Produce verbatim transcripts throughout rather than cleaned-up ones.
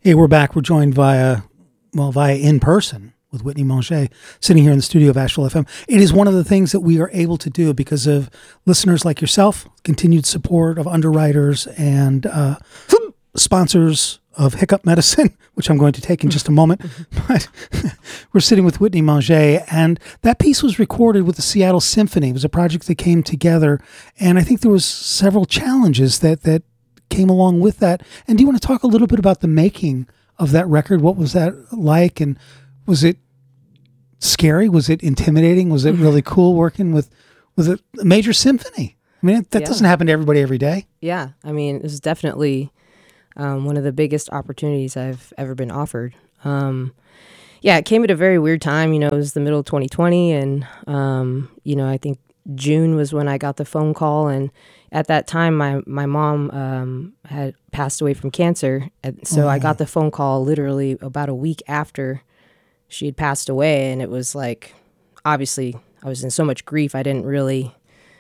Hey, we're back. We're joined via, well, via in person with Whitney Manger, sitting here in the studio of Asheville F M. It is one of the things that we are able to do because of listeners like yourself, continued support of underwriters and uh, sponsors of Hiccup Medicine, which I'm going to take in just a moment. But we're sitting with Whitney Manger, and that piece was recorded with the Seattle Symphony. It was a project that came together, and I think there was several challenges that that came along with that. And do you want to talk a little bit about the making of that record? What was that like? And was it scary? Was it intimidating? Was it really cool working with, with a major symphony? I mean, that yeah. doesn't happen to everybody every day. Yeah. I mean, it was definitely um, one of the biggest opportunities I've ever been offered. Um, yeah, it came at a very weird time. You know, it was the middle of twenty twenty. And, um, you know, I think June was when I got the phone call, and at that time my my mom um, had passed away from cancer, and so oh. I got the phone call literally about a week after she had passed away, and it was like, obviously I was in so much grief. I didn't really,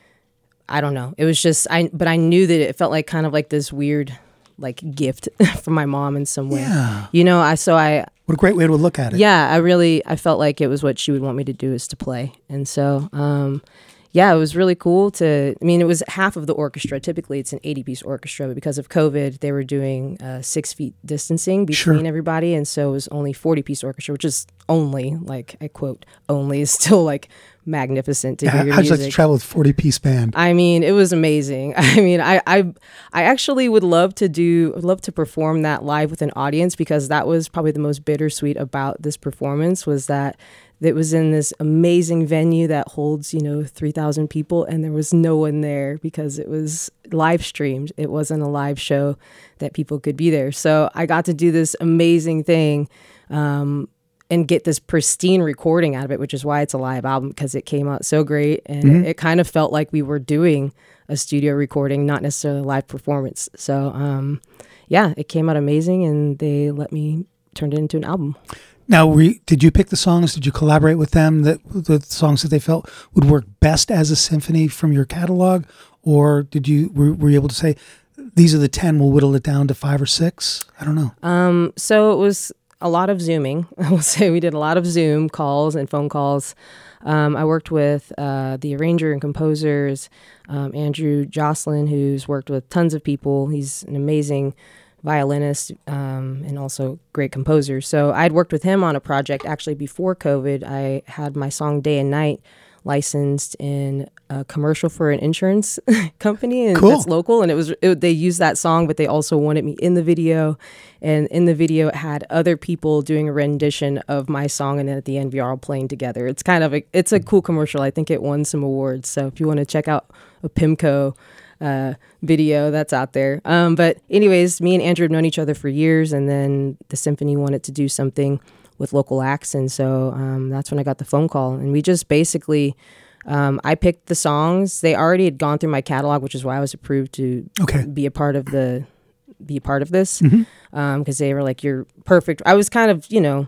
I don't know. It was just I, but I knew that it felt like kind of like this weird like gift from my mom in some way. Yeah. You know, I so I. What a great way to look at it. Yeah, I really I felt like it was what she would want me to do, is to play, and so. Um, Yeah, it was really cool to, I mean, it was half of the orchestra. Typically, it's an eighty-piece orchestra, but because of COVID, they were doing uh, six feet distancing between sure. everybody, and so it was only forty-piece orchestra, which is only, like, I quote, only, is still, like, magnificent to yeah, hear your how'd you music. like to travel with forty-piece band? I mean, it was amazing. I mean, I, I I actually would love to do, would love to perform that live with an audience, because that was probably the most bittersweet about this performance, was that it was in this amazing venue that holds, you know, three thousand people, and there was no one there because it was live streamed. It wasn't a live show that people could be there. So I got to do this amazing thing um, and get this pristine recording out of it, which is why it's a live album, because it came out so great. And mm-hmm. it, it kind of felt like we were doing a studio recording, not necessarily a live performance. So, um, yeah, it came out amazing, and they let me turn it into an album. Now, re, did you pick the songs? Did you collaborate with them, that the songs that they felt would work best as a symphony from your catalog? Or did you were, were you able to say, these are the ten, we'll whittle it down to five or six? I don't know. Um, so it was a lot of Zooming. I will say we did a lot of Zoom calls and phone calls. Um, I worked with uh, the arranger and composers, um, Andrew Jocelyn, who's worked with tons of people. He's an amazing violinist um, and also great composer. So I'd worked with him on a project actually before COVID. I had my song Day and Night licensed in a commercial for an insurance company, and cool. that's local. And it was it, they used that song, but they also wanted me in the video. And in the video, it had other people doing a rendition of my song, and then at the end, we are all playing together. It's kind of a it's a cool commercial. I think it won some awards. So if you want to check out a PIMCO Uh, video, that's out there. Um, but anyways, me and Andrew have known each other for years, and then the symphony wanted to do something with local acts, and so um, that's when I got the phone call. And we just basically, um, I picked the songs. They already had gone through my catalog, which is why I was approved to okay. be a part of the be a part of this, because mm-hmm. um, they were like, "You're perfect." I was kind of, you know,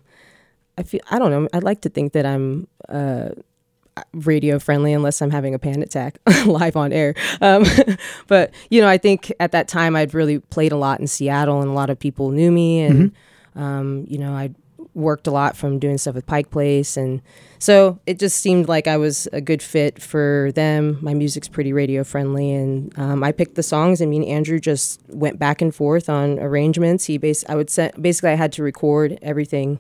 I feel I don't know. I'd like to think that I'm. Uh, radio friendly, unless I'm having a panic attack live on air. Um, but, you know, I think at that time I'd really played a lot in Seattle, and a lot of people knew me. And, mm-hmm. um, you know, I'd worked a lot from doing stuff with Pike Place. And so it just seemed like I was a good fit for them. My music's pretty radio friendly. And um, I picked the songs, and me and Andrew just went back and forth on arrangements. He bas- I would say, basically I had to record everything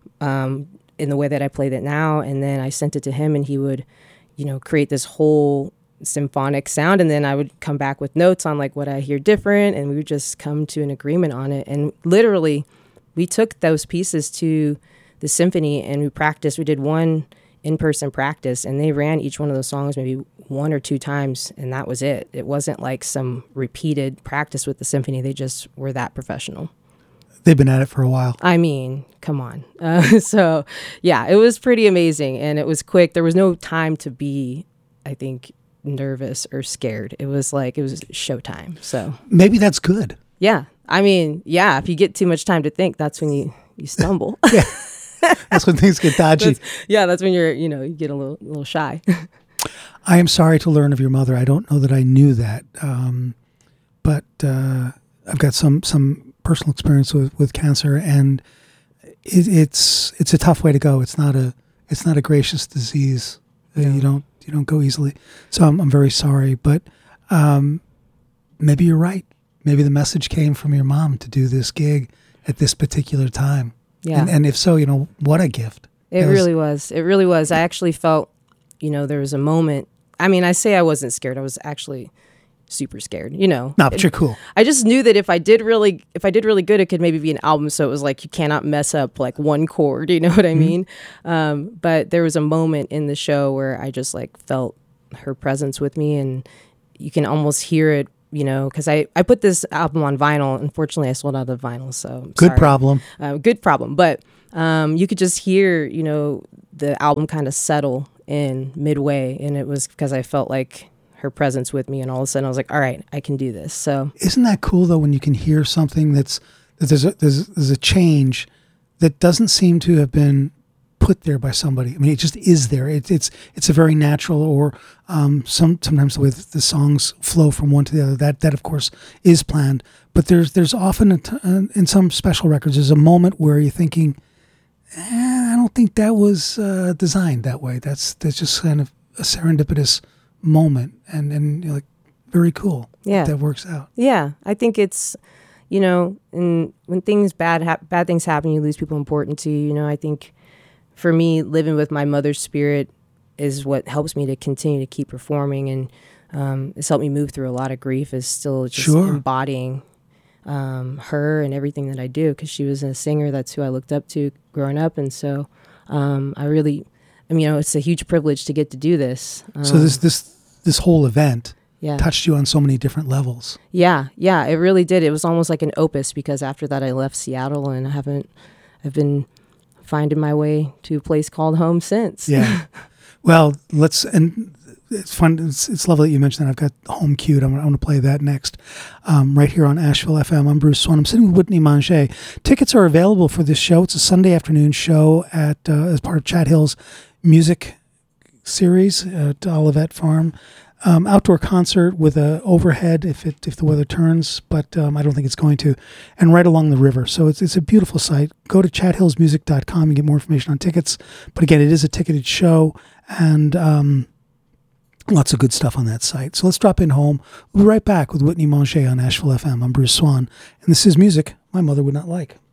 um, in the way that I played it now, and then I sent it to him, and he would, you know, create this whole symphonic sound, and then I would come back with notes on like what I hear different, and we would just come to an agreement on it. And literally, we took those pieces to the symphony, and we practiced. We did one in-person practice, and they ran each one of those songs maybe one or two times, and that was it. It wasn't like some repeated practice with the symphony. They just were that professional. They've been at it for a while. I mean, come on. Uh, so, yeah, it was pretty amazing, and it was quick. There was no time to be, I think, nervous or scared. It was like, it was showtime. So maybe that's good. Yeah. I mean, yeah, if you get too much time to think, that's when you, you stumble. Yeah. That's when things get dodgy. That's, yeah, that's when you're, you know, you get a little, a little shy. I am sorry to learn of your mother. I don't know that I knew that. Um, but uh, I've got some some personal experience with, with cancer, and it, it's it's a tough way to go. It's not a it's not a gracious disease. No. You don't you don't go easily. So I'm I'm very sorry, but um, maybe you're right. Maybe the message came from your mom to do this gig at this particular time. Yeah. And, and if so, you know, what a gift. It It was- really was. It really was. I actually felt, you know, there was a moment. I mean, I say I wasn't scared. I was actually super scared, you know. No, but you're cool. I just knew that if I did really, if I did really good, it could maybe be an album. So it was like, you cannot mess up like one chord, you know what I mean? Um, but there was a moment in the show where I just like felt her presence with me, and you can almost hear it, you know, because I, I put this album on vinyl. Unfortunately, I sold out of the vinyl, so I'm Good sorry. problem. Uh, good problem. But um, you could just hear, you know, the album kind of settle in midway, and it was because I felt like her presence with me, and all of a sudden I was like, all right, I can do this. So Isn't that cool though when you can hear something that's that there's a, there's there's a change that doesn't seem to have been put there by somebody. I mean, it just is there. It, it's it's a very natural, or um, some sometimes the way that the songs flow from one to the other. That that of course is planned, but there's there's often a t- uh, in some special records there's a moment where you're thinking, eh, I don't think that was uh, designed that way. That's that's just kind of a serendipitous moment, and and you're like, very cool. Yeah. that works out. yeah, I think it's, you know, and when things bad hap- bad things happen, you lose people important to you. You know, I think for me, living with my mother's spirit is what helps me to continue to keep performing, and um, it's helped me move through a lot of grief. Is still just Sure. embodying um, her and everything that I do, because she was a singer. That's who I looked up to growing up, and so um, I really, I mean, you know, it's a huge privilege to get to do this. Um, So this this this whole event yeah, touched you on so many different levels. yeah, yeah, it really did. It was almost like an opus, because after that I left Seattle, and I haven't, I've been finding my way to a place called home since. Yeah. Well, let's, and it's fun. It's, it's lovely that you mentioned that. I've got home queued. I'm, I'm going to play that next, um, right here on Asheville F M. I'm Bruce Swan. I'm sitting with Whitney Manger. Tickets are available for this show. It's a Sunday afternoon show at uh, as part of Chad Hill's music series at Olivet Farm. Um, outdoor concert with a overhead if it if the weather turns, but um, I don't think it's going to, and right along the river. So it's it's a beautiful site. Go to chad hills music dot com and get more information on tickets. But again, it is a ticketed show, and um, lots of good stuff on that site. So let's drop in home. We'll be right back with Whitney Manger on Asheville F M. I'm Bruce Swan, and this is music my mother would not like.